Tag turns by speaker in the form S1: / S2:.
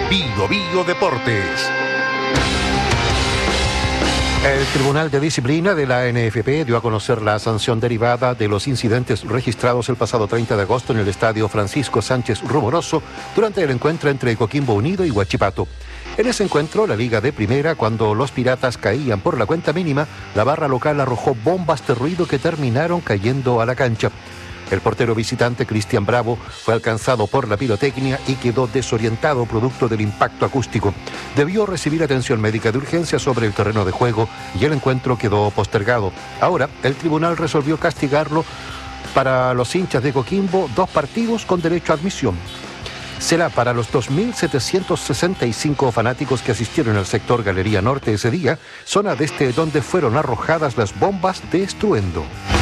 S1: Bio Bio Deportes.
S2: El Tribunal de Disciplina de la NFP dio a conocer la sanción derivada de los incidentes registrados el pasado 30 de agosto en el estadio Francisco Sánchez Rumoroso durante el encuentro entre Coquimbo Unido y Huachipato. En ese encuentro, la Liga de Primera, cuando los Piratas caían por la cuenta mínima, la barra local arrojó bombas de ruido que terminaron cayendo a la cancha. El portero visitante Cristian Bravo fue alcanzado por la pirotecnia y quedó desorientado producto del impacto acústico. Debió recibir atención médica de urgencia sobre el terreno de juego y el encuentro quedó postergado. Ahora, el tribunal resolvió castigarlo para los hinchas de Coquimbo 2 partidos con derecho a admisión. Será para los 2.765 fanáticos que asistieron al sector Galería Norte ese día, zona desde donde fueron arrojadas las bombas de estruendo.